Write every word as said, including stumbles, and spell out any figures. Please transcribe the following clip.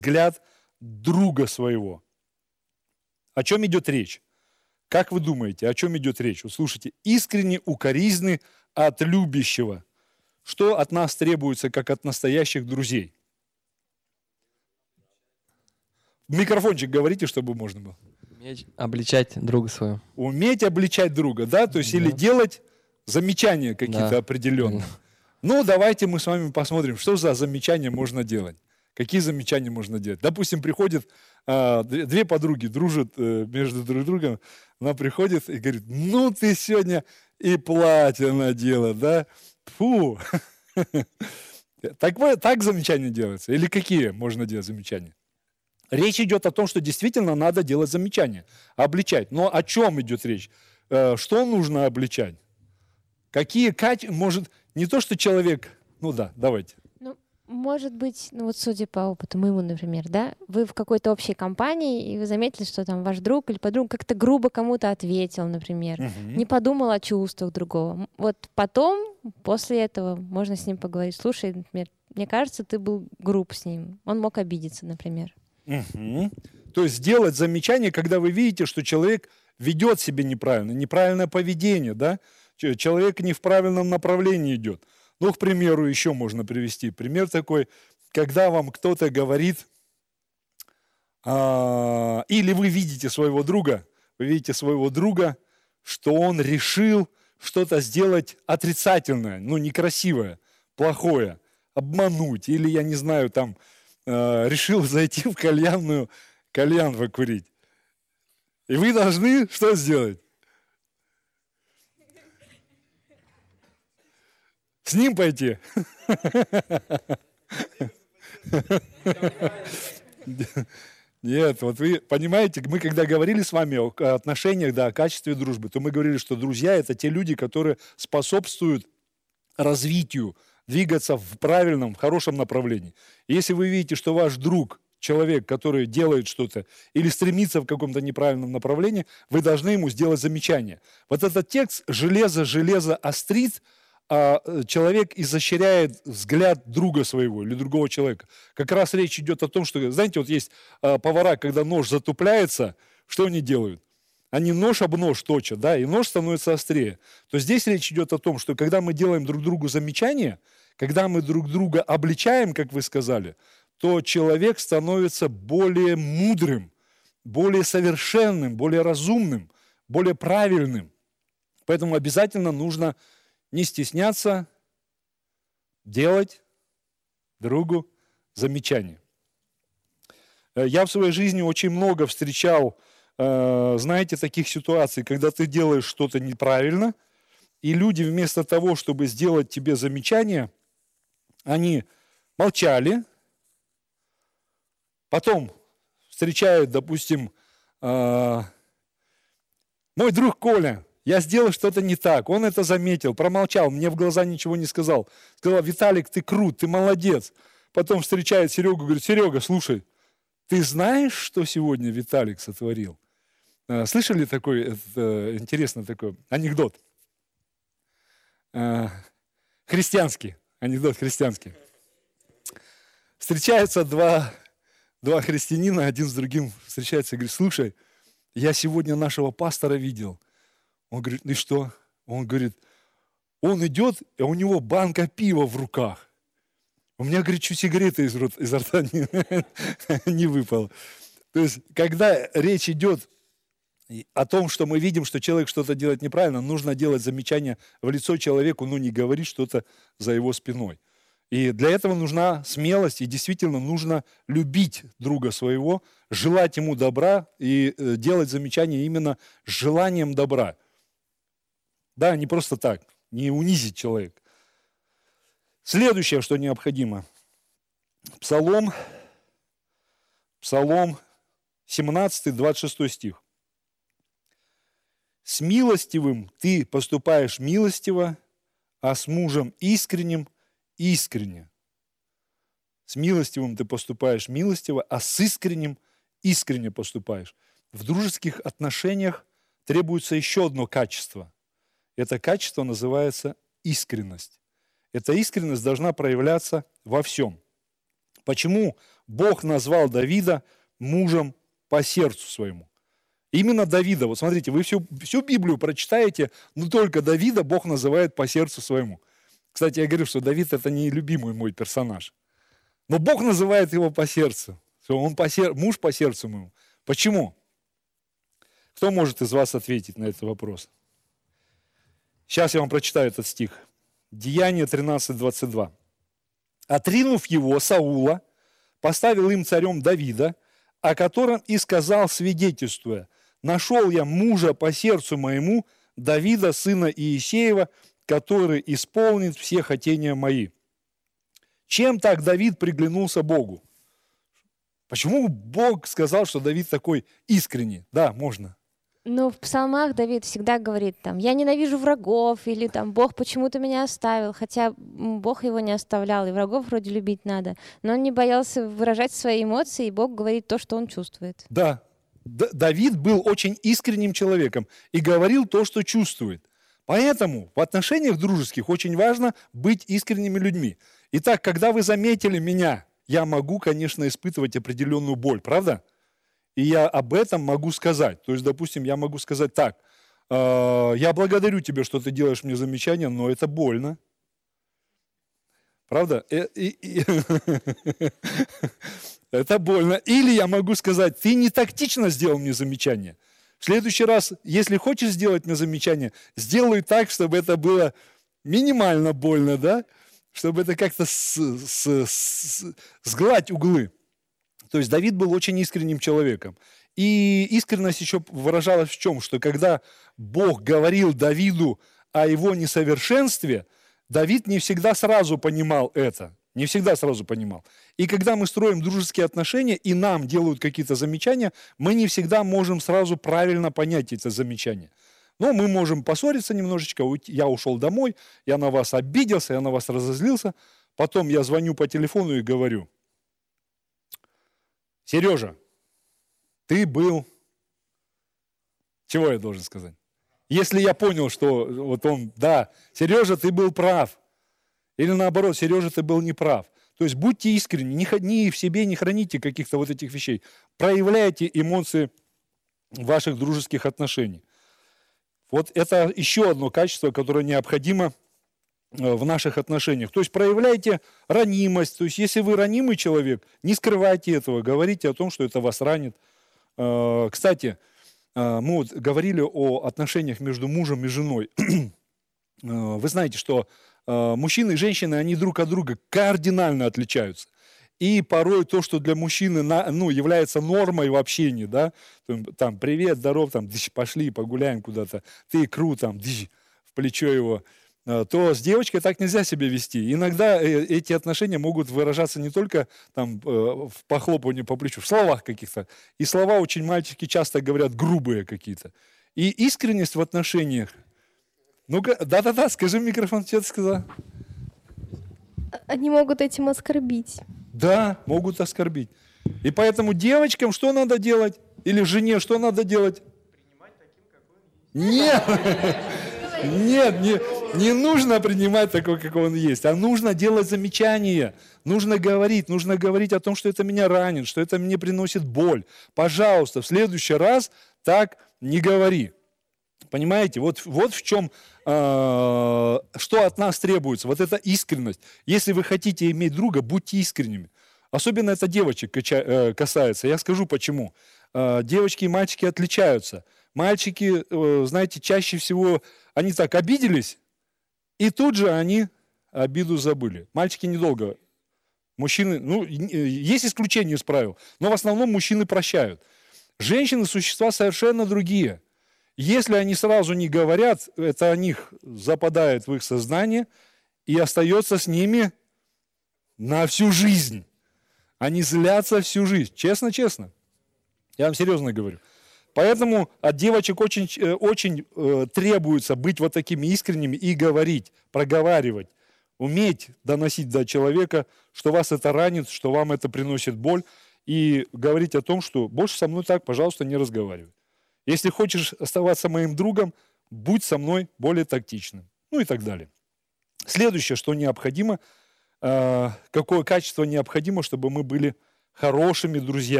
взгляд друга своего. О чем идет речь? Как вы думаете, о чем идет речь? Вот слушайте, искренне укоризны от любящего. Что от нас требуется, как от настоящих друзей? В микрофончик говорите, чтобы можно было. Уметь обличать друга своего. Уметь обличать друга, да? То есть да. Или делать замечания какие-то да. определенные. Ну, давайте мы с вами посмотрим, что за замечания можно делать. Какие замечания можно делать? Допустим, приходит а, две подруги, дружат а, между друг другом, она приходит и говорит, ну ты сегодня и платье надела, да? Фу! Так, так замечания делаются? Или какие можно делать замечания? Речь идет о том, что действительно надо делать замечания, обличать. Но о чем идет речь? Что нужно обличать? Какие качества, может, не то, что человек, ну да, давайте. Ну, может быть, ну вот судя по опыту моему, например, да, вы в какой-то общей компании, и вы заметили, что там ваш друг или подруга как-то грубо кому-то ответил, например, угу. не подумал о чувствах другого. Вот потом, после этого, можно с ним поговорить. Слушай, например, мне кажется, ты был груб с ним. Он мог обидеться, например. Угу. То есть сделать замечание, когда вы видите, что человек ведет себя неправильно, неправильное поведение, да? Человек не в правильном направлении идет. Ну, к примеру, еще можно привести пример такой, когда вам кто-то говорит, а, или вы видите своего друга, вы видите своего друга, что он решил что-то сделать отрицательное, ну, некрасивое, плохое, обмануть, или, я не знаю, там, а, решил зайти в кальянную, кальян покурить. И вы должны что сделать? С ним пойти. Нет, вот вы понимаете, мы когда говорили с вами о отношениях, да, о качестве дружбы, то мы говорили, что друзья – это те люди, которые способствуют развитию, двигаться в правильном, в хорошем направлении. И если вы видите, что ваш друг, человек, который делает что-то или стремится в каком-то неправильном направлении, вы должны ему сделать замечание. Вот этот текст «железо, железо острит», человек изощряет взгляд друга своего или другого человека. Как раз речь идет о том, что, знаете, вот есть повара, когда нож затупляется, что они делают? Они нож об нож точат, да, и нож становится острее. То здесь речь идет о том, что когда мы делаем друг другу замечания, когда мы друг друга обличаем, как вы сказали, то человек становится более мудрым, более совершенным, более разумным, более правильным. Поэтому обязательно нужно не стесняться делать другу замечания. Я в своей жизни очень много встречал, знаете, таких ситуаций, когда ты делаешь что-то неправильно, и люди вместо того, чтобы сделать тебе замечание, они молчали, потом встречают, допустим, мой друг Коля, я сделал что-то не так, он это заметил, промолчал, мне в глаза ничего не сказал. Сказал, Виталик, ты крут, ты молодец. Потом встречает Серегу, говорит, Серега, слушай, ты знаешь, что сегодня Виталик сотворил? Слышали такой, это, интересно такой анекдот? Христианский, анекдот христианский. Встречаются два, два христианина, один с другим встречается и говорит, слушай, я сегодня нашего пастора видел. Он говорит, ну и что? Он говорит, он идет, а у него банка пива в руках. У меня, говорит, чуть сигарета из, рот, из рта не, не выпала. То есть, когда речь идет о том, что мы видим, что человек что-то делает неправильно, нужно делать замечание в лицо человеку, но не говорить что-то за его спиной. И для этого нужна смелость, и действительно нужно любить друга своего, желать ему добра и делать замечания именно с желанием добра. Да, не просто так, не унизить человека. Следующее, что необходимо. Псалом, Псалом семнадцатый, двадцать шестой стих. «С милостивым ты поступаешь милостиво, а с мужем искренним искренне». С милостивым ты поступаешь милостиво, а с искренним искренне поступаешь. В дружеских отношениях требуется еще одно качество. Это качество называется искренность. Эта искренность должна проявляться во всем. Почему Бог назвал Давида мужем по сердцу своему? Именно Давида. Вот смотрите, вы всю, всю Библию прочитаете, но только Давида Бог называет по сердцу своему. Кстати, я говорю, что Давид – это не любимый мой персонаж. Но Бог называет его по сердцу. Он по сер... муж по сердцу моему. Почему? Кто может из вас ответить на этот вопрос? Сейчас я вам прочитаю этот стих. Деяние тринадцать двадцать два. «Отринув его, Саула, поставил им царем Давида, о котором и сказал, свидетельствуя: нашел я мужа по сердцу моему, Давида, сына Иисеева, который исполнит все хотения мои». Чем так Давид приглянулся Богу? Почему Бог сказал, что Давид такой искренний? Да, можно. Ну, в псалмах Давид всегда говорит там: «Я ненавижу врагов», или там «Бог почему-то меня оставил», хотя Бог его не оставлял, и врагов вроде любить надо. Но он не боялся выражать свои эмоции, и Бог говорит то, что он чувствует. Да, Д- Давид был очень искренним человеком и говорил то, что чувствует. Поэтому в отношениях дружеских очень важно быть искренними людьми. Итак, когда вы заметили меня, я могу, конечно, испытывать определенную боль, правда? И я об этом могу сказать. То есть, допустим, я могу сказать так: «Э, я благодарю тебя, что ты делаешь мне замечания, но это больно». Правда? Э, и- и- Это больно. Или я могу сказать: ты не тактично сделал мне замечание. В следующий раз, если хочешь сделать мне замечание, сделай так, чтобы это было минимально больно, да? Чтобы это как-то с- с- с- сгладить углы. То есть Давид был очень искренним человеком. И искренность еще выражалась в чем? Что когда Бог говорил Давиду о его несовершенстве, Давид не всегда сразу понимал это. Не всегда сразу понимал. И когда мы строим дружеские отношения, и нам делают какие-то замечания, мы не всегда можем сразу правильно понять эти замечания. Но мы можем поссориться немножечко, уйти. Я ушел домой, я на вас обиделся, я на вас разозлился. Потом я звоню по телефону и говорю: Сережа, ты был... Чего я должен сказать? Если я понял, что вот он, да, Сережа, ты был прав. Или наоборот, Сережа, ты был неправ. То есть будьте искренни, не, не в себе не храните каких-то вот этих вещей. Проявляйте эмоции ваших дружеских отношений. Вот это еще одно качество, которое необходимо в наших отношениях. То есть проявляйте ранимость. То есть если вы ранимый человек, не скрывайте этого, говорите о том, что это вас ранит. Кстати, мы вот говорили о отношениях между мужем и женой. Вы знаете, что мужчины и женщины, они друг от друга кардинально отличаются. И порой то, что для мужчины ну, является нормой в общении, да, там, привет, здоров, там, пошли погуляем куда-то, ты икру, там, в плечо его, то с девочкой так нельзя себя вести. Иногда эти отношения могут выражаться не только там, в похлопывании по плечу, в словах каких-то. И слова очень мальчики часто говорят грубые какие-то. И искренность в отношениях. Ну-ка, да-да-да, скажи в микрофон, что ты сказала? Они могут этим оскорбить. Да, могут оскорбить. И поэтому девочкам что надо делать? Или жене что надо делать? Принимать таким, какой он есть. Нет, нет, не, не нужно принимать такой, какой он есть, а нужно делать замечания. Нужно говорить, нужно говорить о том, что это меня ранит, что это мне приносит боль. Пожалуйста, в следующий раз так не говори. Понимаете, вот, вот в чем, э, что от нас требуется, вот эта искренность. Если вы хотите иметь друга, будьте искренними. Особенно это девочек касается. Я скажу почему. Э, девочки и мальчики отличаются. Мальчики, э, знаете, чаще всего, они так обиделись, и тут же они обиду забыли. Мальчики недолго. Мужчины, ну, есть исключения из правил, но в основном мужчины прощают. Женщины – существа совершенно другие. Если они сразу не говорят, это о них западает в их сознание и остается с ними на всю жизнь. Они злятся всю жизнь. Честно-честно. Я вам серьезно говорю. Поэтому от девочек очень, очень э, требуется быть вот такими искренними и говорить, проговаривать, уметь доносить до человека, что вас это ранит, что вам это приносит боль, и говорить о том, что больше со мной так, пожалуйста, не разговаривай. Если хочешь оставаться моим другом, будь со мной более тактичным. Ну и так далее. Следующее, что необходимо, э, какое качество необходимо, чтобы мы были хорошими друзьями.